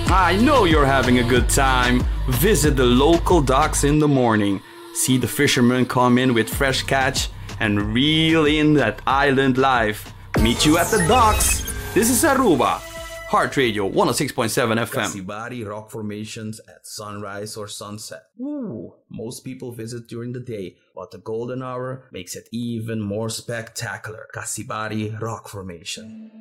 I know you're having a good time. Visit the local docks in the morning. See the fishermen come in with fresh catch and reel in that island life. Meet you at the docks. This is Aruba. Heart Radio 106.7 FM. Kasibari rock formations at sunrise or sunset. Ooh, most people visit during the day, but the golden hour makes it even more spectacular. Kasibari rock formation.